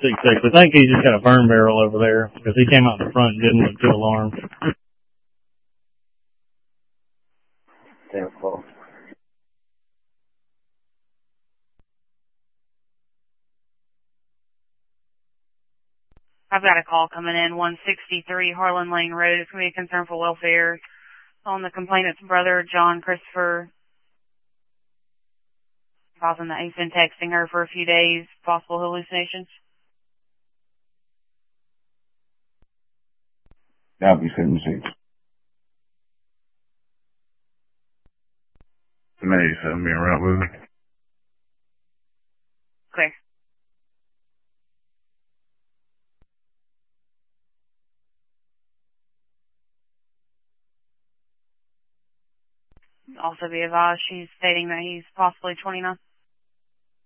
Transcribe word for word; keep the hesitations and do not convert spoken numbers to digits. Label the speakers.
Speaker 1: six six. I think he just got a burn barrel over there because he came out in the front and didn't look too alarmed.
Speaker 2: Damn close.
Speaker 3: I've got a call coming in, one sixty-three Harlan Lane Road. It's going to be a concern for welfare. On the complainant's brother, John Christopher, causing that he's been texting her for a few days, possible hallucinations.
Speaker 2: That'll be seventy-six. eighty-seven being route moving.
Speaker 3: Clear. Also be advised, she's stating that he's possibly twenty-nine.